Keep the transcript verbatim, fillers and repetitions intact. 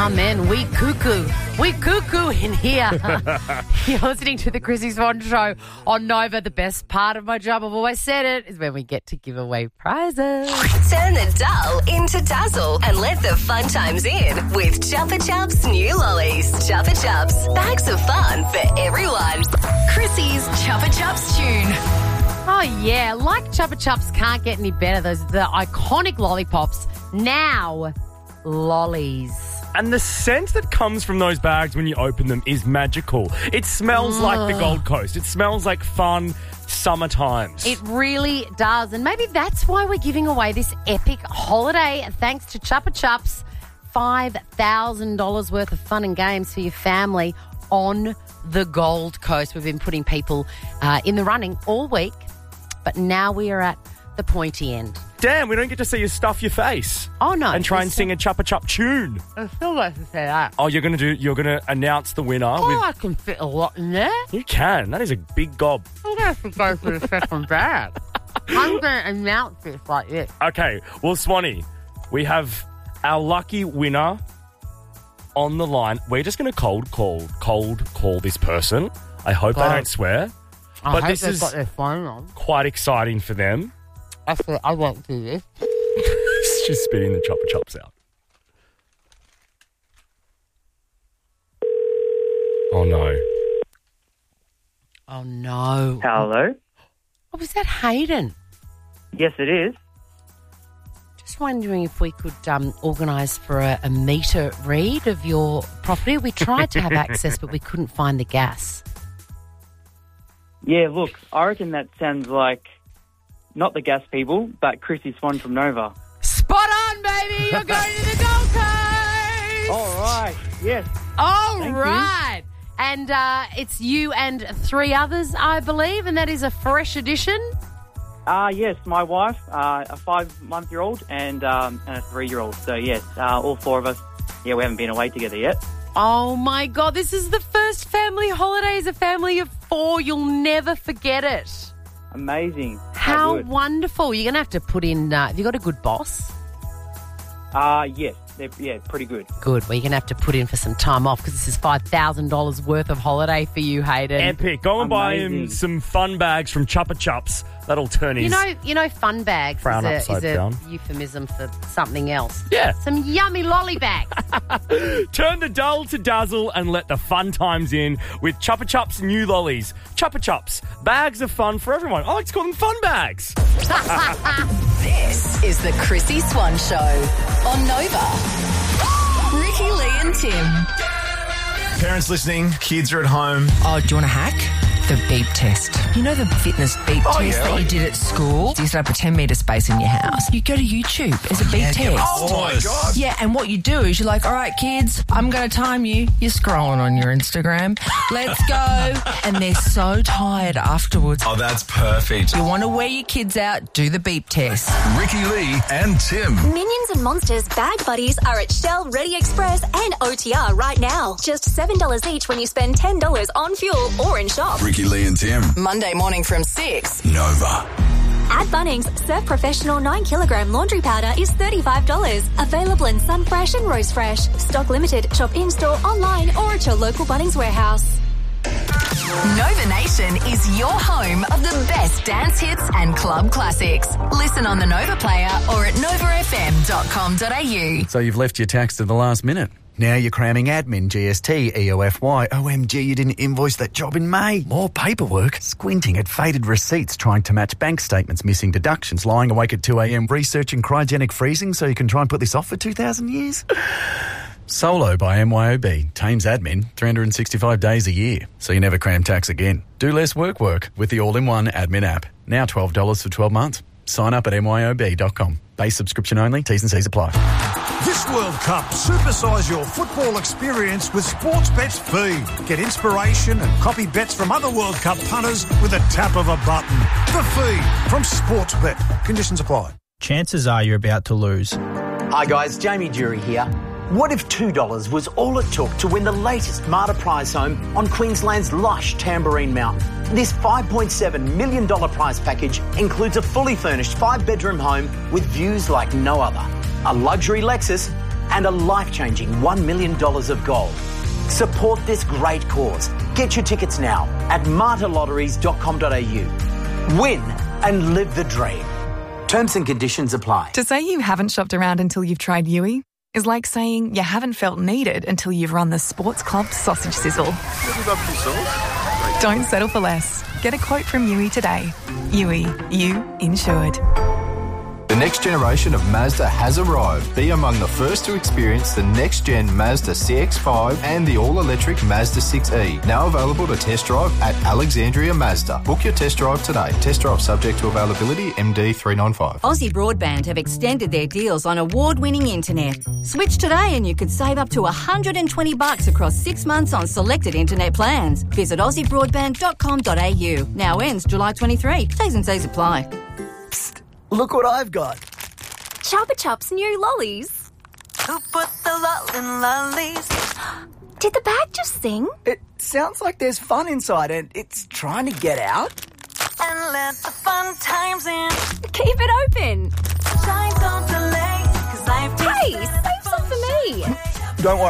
Amen. We cuckoo. We cuckoo in here. You're listening to the Chrissy Swan Show on Nova. The best part of my job, I've always said it, is when we get to give away prizes. Turn the dull into dazzle and let the fun times in with Chupa Chups new lollies. Chupa Chups, bags of fun for everyone. Chrissy's Chupa Chups tune. Oh, yeah. Like Chupa Chups can't get any better. Those are the iconic lollipops. Now, lollies. And the scent that comes from those bags when you open them is magical. It smells Ugh. like the Gold Coast. It smells like fun summer times. It really does. And maybe that's why we're giving away this epic holiday thanks to Chupa Chups. five thousand dollars worth of fun and games for your family on the Gold Coast. We've been putting people uh, in the running all week, but now we are at the pointy end. Damn, we don't get to see you stuff your face. Oh, no. And try and sing a Chupa Chup tune. I still like to say that. Oh, you're going to do, you're going to announce the winner. Oh, with... I can fit a lot in there. You can. That is a big gob. I'm going to have to go for the second bag. I'm going to announce this like this. Okay, well, Swanee, we have our lucky winner on the line. We're just going to cold call, cold call this person. I hope God. they don't swear. I but hope this they've is got their phone on. Quite exciting for them. I swear, I won't do this. She's spitting the Chupa Chups out. Oh, no. Oh, no. Hello? Oh, was that Hayden? Yes, it is. Just wondering if we could um, organise for a, a meter read of your property. We tried to have access, but we couldn't find the gas. Yeah, look, I reckon that sounds like not the gas people, but Chrissy Swan from Nova. Spot on, baby! You're going to the Gold Coast! All right, yes. All Thank right. You. And uh, it's you and three others, I believe, and that is a fresh addition? Uh, yes, my wife, uh, a five-month-year-old and, um, and a three-year-old. So, yes, uh, all four of us, yeah, we haven't been away together yet. Oh, my God, this is the first family holiday as a family of four. You'll never forget it. Amazing. How, How good. wonderful. You're going to have to put in, uh, have you got a good boss? Uh, yes, they're, yeah, pretty good. Good. Well, you're going to have to put in for some time off because this is five thousand dollars worth of holiday for you, Hayden. Epic. Go and buy him some fun bags from Chupa Chups. That'll turn his... You know, you know, fun bags frown is, a, upside is a down. euphemism for something else. Yeah. Some yummy lolly bags. Turn the dull to dazzle and let the fun times in with Chupa Chups new lollies. Chupa Chups, bags of fun for everyone. I like to call them fun bags. This is the Chrissy Swan Show on Nova. Ricky, Lee and Tim. Parents listening, kids are at home. Oh, do you want a hack? The beep test. You know the fitness beep oh, test yeah. that you did at school? You set up a ten metre space in your house. You go to YouTube. There's a beep yeah, test. Oh, my God. Yeah, and what you do is you're like, all right, kids, I'm going to time you. You're scrolling on your Instagram. Let's go. And they're so tired afterwards. Oh, that's perfect. You want to wear your kids out, do the beep test. Ricky Lee and Tim. Minions and Monsters Bag Buddies are at Shell, Ready Express and O T R right now. Just seven dollars each when you spend ten dollars on fuel or in shop. Ricky Lee and Tim. Monday morning from six. Nova. At Bunnings, Surf Professional nine kilogram laundry powder is thirty-five dollars. Available in Sunfresh and Rose Fresh. Stock limited. Shop in-store, online or at your local Bunnings warehouse. Nova Nation is your home of the best dance hits and club classics. Listen on the Nova Player or at nova f m dot com dot a u. So you've left your tax to the last minute. Now you're cramming admin, G S T, E O F Y. O M G, you didn't invoice that job in May. More paperwork. Squinting at faded receipts, trying to match bank statements, missing deductions, lying awake at two a.m, researching cryogenic freezing so you can try and put this off for two thousand years. Solo by M Y O B. Tames admin three hundred sixty-five days a year, so you never cram tax again. Do less work work with the all-in-one admin app. Now twelve dollars for twelve months. Sign up at M Y O B dot com. Base subscription only. T's and C's apply. This World Cup, supersize your football experience with Sportsbet's Feed. Get inspiration and copy bets from other World Cup punters with a tap of a button. The Feed from Sportsbet. Conditions apply. Chances are you're about to lose. Hi guys, Jamie Jury here. What if two dollars was all it took to win the latest Marta prize home on Queensland's lush Tambourine Mountain? This five point seven million dollars prize package includes a fully furnished five-bedroom home with views like no other, a luxury Lexus, and a life-changing one million dollars of gold. Support this great cause. Get your tickets now at marta lotteries dot com dot a u. Win and live the dream. Terms and conditions apply. To say you haven't shopped around until you've tried Yui is like saying you haven't felt needed until you've run the Sports Club sausage sizzle. Don't settle for less. Get a quote from Yui today. Yui, you insured. The next generation of Mazda has arrived. Be among the first to experience the next-gen Mazda C X five and the all-electric Mazda six E. Now available to test drive at Alexandria Mazda. Book your test drive today. Test drive subject to availability, M D three nine five. Aussie Broadband have extended their deals on award-winning internet. Switch today and you could save up to one hundred twenty bucks across six months on selected internet plans. Visit aussie broadband dot com dot a u. Now ends July twenty-third. T's and C's apply. Look what I've got. Chupa Chups new lollies. Who put the lol in lollies? Did the bag just sing? It sounds like there's fun inside and it's trying to get out. And let the fun times in. Keep it open. Shine, don't delay, 'cause life Hey, save some for me. Don't worry.